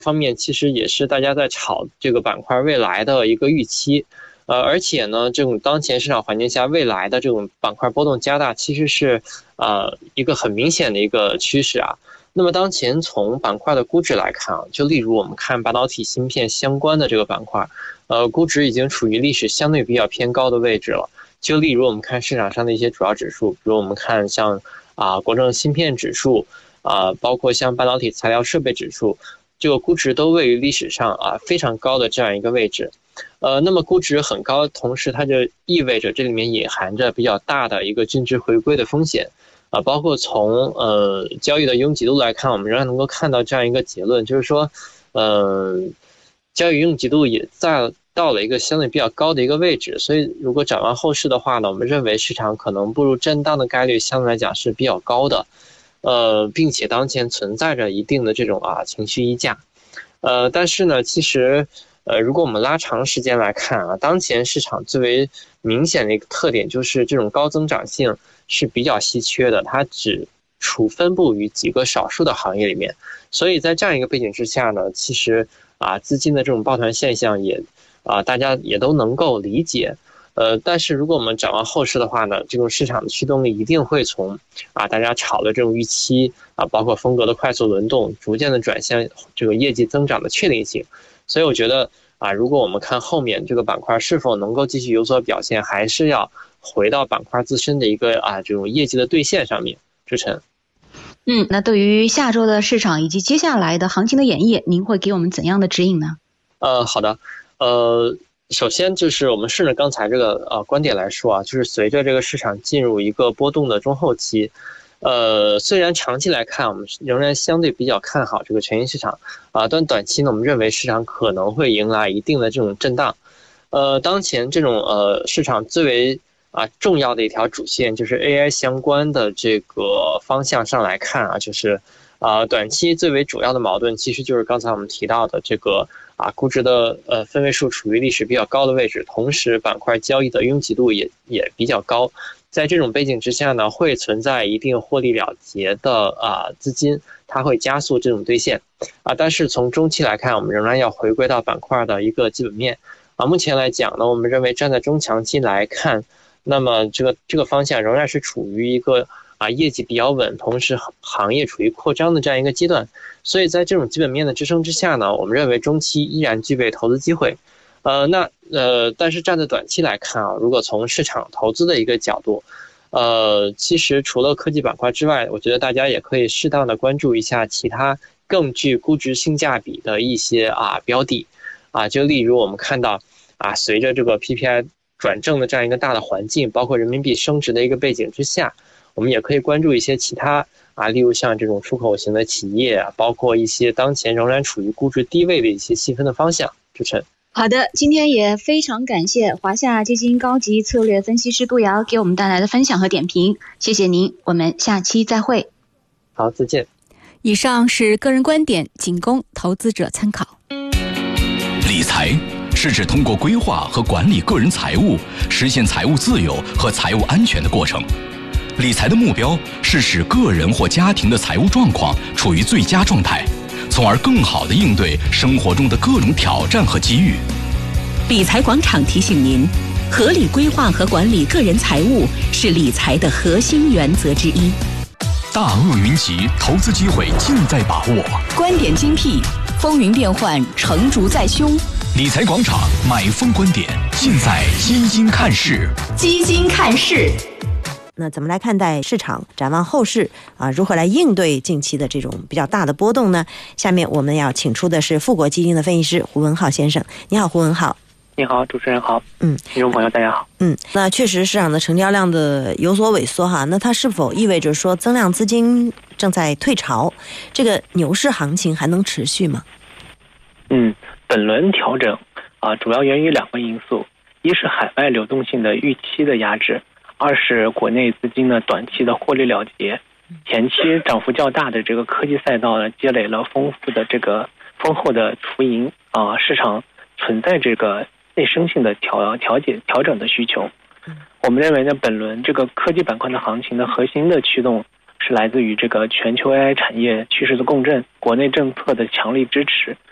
方面其实也是大家在炒这个板块未来的一个预期。而且呢，这种当前市场环境下，未来的这种板块波动加大，其实是一个很明显的一个趋势啊。那么当前从板块的估值来看啊，就例如我们看半导体芯片相关的这个板块，估值已经处于历史相对比较偏高的位置了。就例如我们看市场上的一些主要指数，比如我们看像国证芯片指数包括像半导体材料设备指数，这个估值都位于历史上非常高的这样一个位置。那么估值很高，同时它就意味着这里面也含着比较大的一个均值回归的风险包括从交易的拥挤度来看，我们仍然能够看到这样一个结论，就是说交易拥挤度也到了一个相对比较高的一个位置，所以如果展望后市的话呢，我们认为市场可能步入震荡的概率相对来讲是比较高的，并且当前存在着一定的这种情绪溢价，但是呢，其实如果我们拉长时间来看当前市场最为明显的一个特点就是这种高增长性是比较稀缺的，它只分布于几个少数的行业里面，所以在这样一个背景之下呢，其实资金的这种抱团现象也大家也都能够理解。但是如果我们展望后市的话呢，这种市场的驱动力一定会从大家炒的这种预期包括风格的快速轮动，逐渐的转向这个业绩增长的确定性。所以我觉得如果我们看后面这个板块是否能够继续有所表现，还是要回到板块自身的一个这种业绩的兑现上面。志晨。 那对于下周的市场以及接下来的行情的演绎，您会给我们怎样的指引呢？ 好的，首先就是我们顺着刚才这个观点来说就是随着这个市场进入一个波动的中后期，虽然长期来看我们仍然相对比较看好这个全新市场但短期呢，我们认为市场可能会迎来一定的这种震荡。当前这种市场最为重要的一条主线就是 AI 相关的这个方向上来看就是短期最为主要的矛盾其实就是刚才我们提到的这个估值的分位数处于历史比较高的位置，同时板块交易的拥挤度也比较高。在这种背景之下呢，会存在一定获利了结的资金，它会加速这种兑现但是从中期来看，我们仍然要回归到板块的一个基本面目前来讲呢，我们认为站在中长期来看，那么这个方向仍然是处于一个业绩比较稳，同时行业处于扩张的这样一个阶段，所以在这种基本面的支撑之下呢，我们认为中期依然具备投资机会。但是站在短期来看如果从市场投资的一个角度，其实除了科技板块之外，我觉得大家也可以适当的关注一下其他更具估值性价比的一些标的就例如我们看到随着这个 PPI 转正的这样一个大的环境，包括人民币升值的一个背景之下，我们也可以关注一些其他例如像这种出口型的企业包括一些当前仍然处于估值低位的一些细分的方向。主持人。 好的，今天也非常感谢华夏基金高级策略分析师杜瑶给我们带来的分享和点评，谢谢您，我们下期再会。 好，再见。 以上是个人观点，仅供投资者参考。 理财是指通过规划和管理个人财务，实现财务自由和财务安全的过程。理财的目标是使个人或家庭的财务状况处于最佳状态，从而更好地应对生活中的各种挑战和机遇。 理财广场提醒您，合理规划和管理个人财务是理财的核心原则之一。 大鳄云集，投资机会尽在把握。 观点精辟，风云变幻，成竹在胸。 理财广场买风观点，尽在基金看市。 基金看市。 那怎么来看待市场，展望后市如何来应对近期的这种比较大的波动呢？下面我们要请出的是富国基金的分析师胡文浩先生。你好，胡文浩。 你好，主持人好。听众朋友大家好。 那确实市场的成交量的有所萎缩那它是否意味着说增量资金正在退潮，这个牛市行情还能持续吗？ 本轮调整主要源于两个因素，一是海外流动性的预期的压制，二是国内资金的短期的获利了结。前期涨幅较大的这个科技赛道呢，积累了丰厚的浮盈市场存在这个内生性的调整的需求。我们认为呢，本轮这个科技板块的行情的核心的驱动是来自于这个全球 AI 产业趋势的共振，国内政策的强力支持，